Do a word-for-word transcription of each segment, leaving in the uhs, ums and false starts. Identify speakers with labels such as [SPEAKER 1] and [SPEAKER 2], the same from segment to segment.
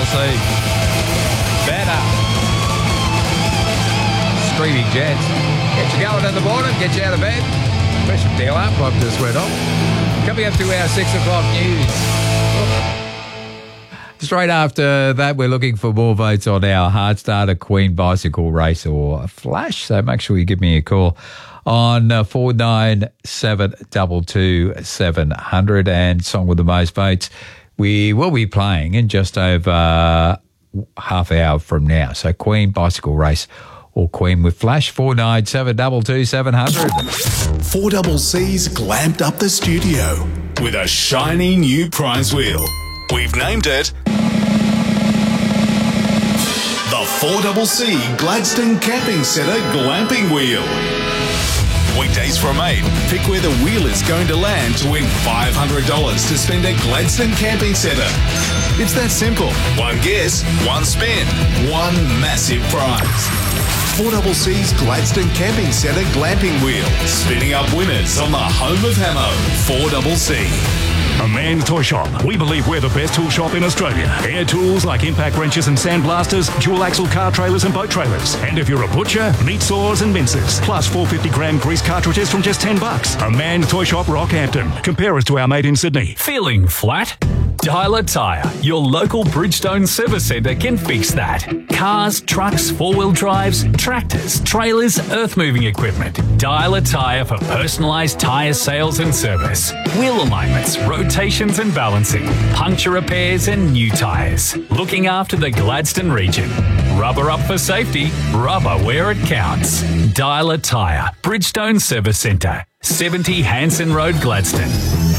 [SPEAKER 1] C. Better. Streaming Jets. Get you going in the morning, get you out of bed. Special deal up, clock just went off. Coming up to our six o'clock news. Straight after that, we're looking for more votes on our hard starter Queen bicycle race or flash. So make sure you give me a call on uh, four nine seven two two seven hundred, and song with the most votes we will be playing in just over uh, half hour from now. So Queen bicycle race or Queen with flash, four nine seven two two seven hundred.
[SPEAKER 2] four C C's glamped up the studio with a shiny new prize wheel. We've named it the four C C Gladstone Camping Centre Glamping Wheel. Weekdays from eight, pick where the wheel is going to land to win five hundred dollars to spend at Gladstone Camping Centre. It's that simple. One guess, one spin, one massive prize. four C C's Gladstone Camping Centre Glamping Wheel, spinning up winners on the home of Hamo, four C C.
[SPEAKER 3] A Man's Toy Shop. We believe we're the best tool shop in Australia. Air tools like impact wrenches and sandblasters, dual axle car trailers and boat trailers. And if you're a butcher, meat saws and mincers. Plus four hundred fifty gram grease cartridges from just ten bucks. A Man's Toy Shop, Rockhampton. Compare us to our mate in Sydney.
[SPEAKER 4] Feeling flat? Dialer Tyre, your local Bridgestone service centre can fix that. Cars, trucks, four-wheel drives, tractors, trailers, earth-moving equipment. Dialer Tyre for personalised tyre sales and service. Wheel alignments, rotations and balancing, puncture repairs and new tyres. Looking after the Gladstone region. Rubber up for safety, rubber where it counts. Dialer Tyre, Bridgestone Service Centre, seventy Hanson Road, Gladstone.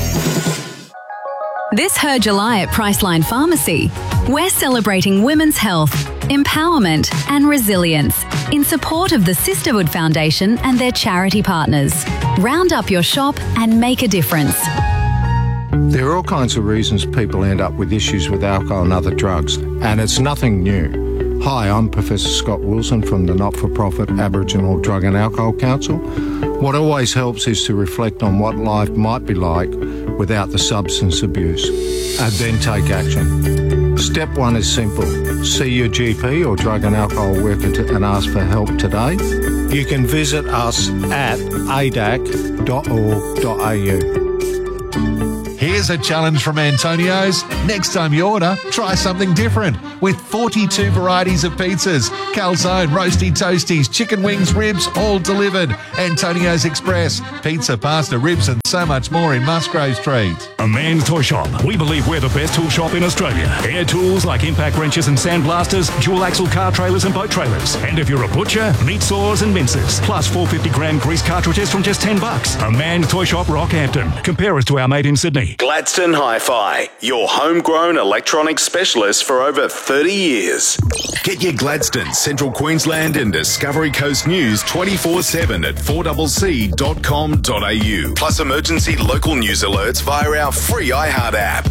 [SPEAKER 5] This Her July at Priceline Pharmacy, we're celebrating women's health, empowerment and resilience in support of the Sisterhood Foundation and their charity partners. Round up your shop and make a difference.
[SPEAKER 6] There are all kinds of reasons people end up with issues with alcohol and other drugs, and it's nothing new. Hi, I'm Professor Scott Wilson from the not-for-profit Aboriginal Drug and Alcohol Council. What always helps is to reflect on what life might be like without the substance abuse, and then take action. Step one is simple. See your G P or drug and alcohol worker to, and ask for help today. You can visit us at a d a c dot org dot a u.
[SPEAKER 7] Here's a challenge from Antonio's. Next time you order, try something different. With forty-two varieties of pizzas, calzone, roasty toasties, chicken wings, ribs, all delivered. Antonio's Express. Pizza, pasta, ribs and so much more in Musgrave Street.
[SPEAKER 3] A Man's Toy Shop. We believe we're the best tool shop in Australia. Air tools like impact wrenches and sandblasters, dual axle car trailers and boat trailers. And if you're a butcher, meat saws and mincers. Plus four hundred fifty gram grease cartridges from just ten bucks. A Man's Toy Shop, Rockhampton. Compare us to our mate in Sydney.
[SPEAKER 2] Gladstone Hi-Fi, your homegrown electronics specialist for over thirty years. Get your Gladstone, Central Queensland and Discovery Coast news twenty-four seven at four c c dot com dot a u. Plus emergency local news alerts via our free iHeart app.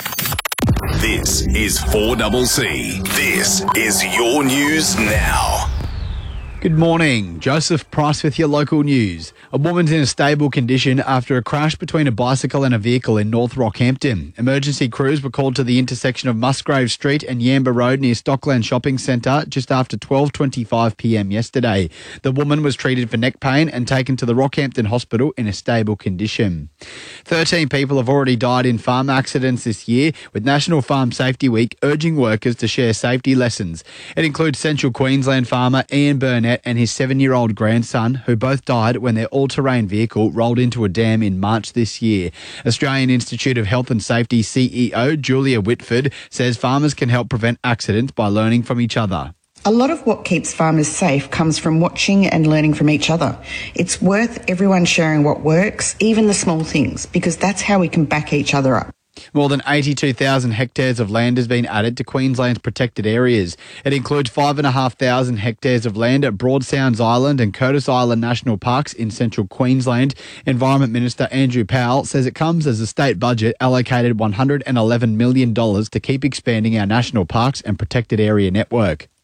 [SPEAKER 2] This is four C C. This is your news now.
[SPEAKER 8] Good morning. Joseph Price with your local news. A woman's in a stable condition after a crash between a bicycle and a vehicle in North Rockhampton. Emergency crews were called to the intersection of Musgrave Street and Yamba Road near Stockland Shopping Centre just after twelve twenty-five p m yesterday. The woman was treated for neck pain and taken to the Rockhampton Hospital in a stable condition. thirteen people have already died in farm accidents this year, with National Farm Safety Week urging workers to share safety lessons. It includes Central Queensland farmer Ian Burnett and his seven-year-old grandson, who both died when their all-terrain vehicle rolled into a dam in March this year. Australian Institute of Health and Safety C E O Julia Whitford says farmers can help prevent accidents by learning from each other.
[SPEAKER 9] A lot of what keeps farmers safe comes from watching and learning from each other. It's worth everyone sharing what works, even the small things, because that's how we can back each other up.
[SPEAKER 8] More than eighty-two thousand hectares of land has been added to Queensland's protected areas. It includes five thousand five hundred hectares of land at Broad Sounds Island and Curtis Island National Parks in central Queensland. Environment Minister Andrew Powell says it comes as the state budget allocated one hundred eleven million dollars to keep expanding our national parks and protected area network.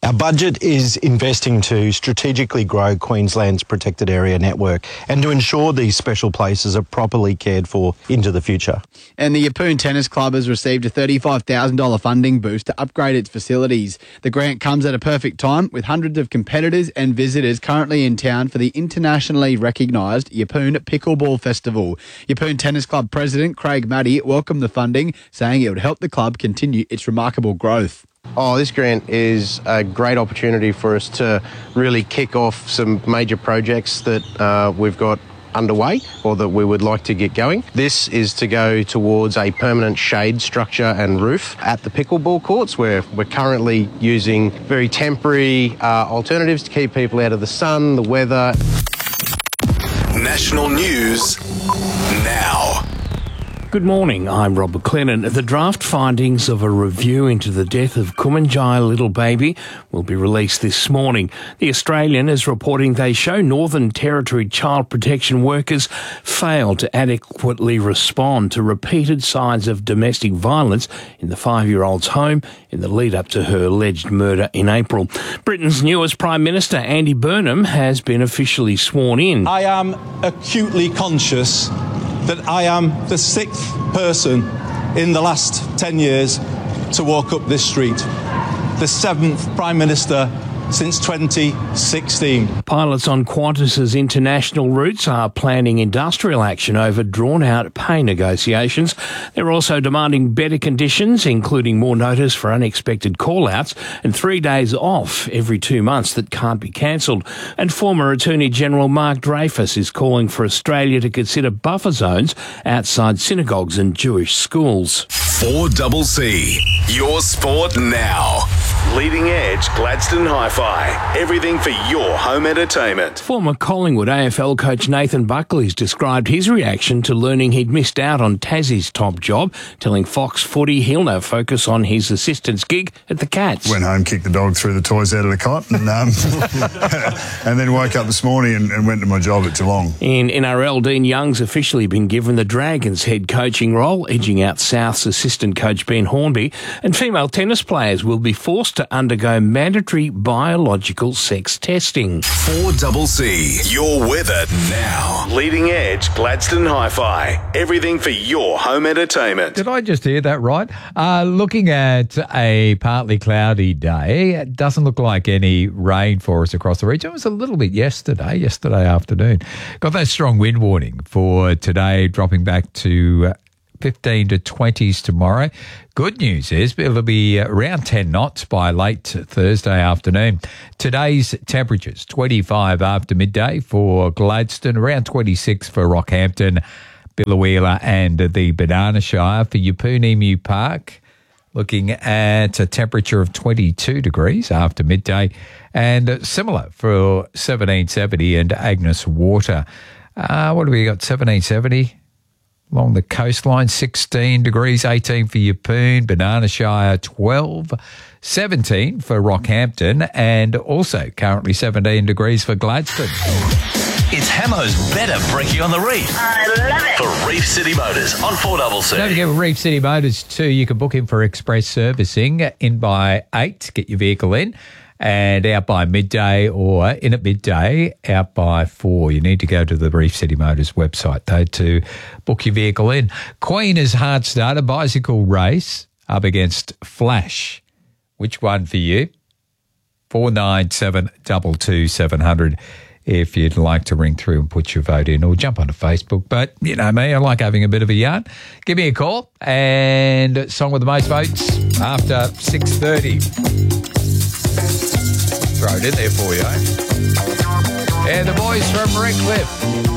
[SPEAKER 10] Our budget is investing to strategically grow Queensland's protected area network and to ensure these special places are properly cared for into the future.
[SPEAKER 8] And the Yeppoon Tennis Club has received a thirty-five thousand dollars funding boost to upgrade its facilities. The grant comes at a perfect time, with hundreds of competitors and visitors currently in town for the internationally recognised Yeppoon Pickleball Festival. Yeppoon Tennis Club President Craig Maddy welcomed the funding, saying it would help the club continue its remarkable growth.
[SPEAKER 11] Oh, this grant is a great opportunity for us to really kick off some major projects that uh, we've got underway or that we would like to get going. This is to go towards a permanent shade structure and roof at the pickleball courts, where we're currently using very temporary uh, alternatives to keep people out of the sun, the weather.
[SPEAKER 2] National news now.
[SPEAKER 12] Good morning, I'm Rob McLennan. The draft findings of a review into the death of Kumanjai little baby will be released this morning. The Australian is reporting they show Northern Territory child protection workers failed to adequately respond to repeated signs of domestic violence in the five-year-old's home in the lead-up to her alleged murder in April. Britain's newest Prime Minister, Andy Burnham, has been officially sworn in.
[SPEAKER 13] I am acutely conscious that I am the sixth person in the last ten years to walk up this street, the seventh Prime Minister since twenty sixteen.
[SPEAKER 12] Pilots on Qantas's international routes are planning industrial action over drawn-out pay negotiations. They're also demanding better conditions, including more notice for unexpected call-outs and three days off every two months that can't be cancelled. And former Attorney General Mark Dreyfus is calling for Australia to consider buffer zones outside synagogues and Jewish schools.
[SPEAKER 2] four C C, your sport now. Leading Edge Gladstone Hi-Fi. Everything for your home entertainment.
[SPEAKER 12] Former Collingwood A F L coach Nathan Buckley's described his reaction to learning he'd missed out on Tassie's top job, telling Fox Footy he'll now focus on his assistant's gig at the Cats.
[SPEAKER 14] Went home, kicked the dog, threw the toys out of the cot, and, um, and then woke up this morning and, and went to my job at Geelong.
[SPEAKER 12] In N R L, Dean Young's officially been given the Dragons head coaching role, edging out South's assistant coach Ben Hornby, and female tennis players will be forced to undergo mandatory biological sex testing.
[SPEAKER 2] four C C, your weather now. Leading Edge Gladstone Hi-Fi. Everything for your home entertainment.
[SPEAKER 1] Did I just hear that right? Uh, looking at a partly cloudy day, it doesn't look like any rain for us across the region. It was a little bit yesterday, yesterday afternoon. Got that strong wind warning for today, dropping back to Uh, fifteen to twenties tomorrow. Good news is it'll be around ten knots by late Thursday afternoon. Today's temperatures, twenty-five after midday for Gladstone, around twenty-six for Rockhampton, Biloela and the Banana Shire. For Yeppoon Emu Park, looking at a temperature of twenty-two degrees after midday, and similar for seventeen seventy and Agnes Water. Uh, what do we got? seventeen seventy. Along the coastline, sixteen degrees, eighteen for Yeppoon, Banana Shire, twelve, seventeen for Rockhampton, and also currently seventeen degrees for Gladstone.
[SPEAKER 2] It's Hamo's Better Brekkie on the Reef. I love it. For Reef City Motors on four C C.
[SPEAKER 1] Don't forget with Reef City Motors too, you can book in for express servicing in by eight, get your vehicle in, and out by midday, or in at midday, out by four. You need to go to the Reef City Motors website, though, to book your vehicle in. Queen is hard start, a bicycle race up against Flash. Which one for you? four nine seven two two seven hundred if you'd like to ring through and put your vote in, or jump onto Facebook. But, you know me, I like having a bit of a yarn. Give me a call, and song with the most votes after six thirty. Throw it in there for you, eh? And the boys from Redcliffe.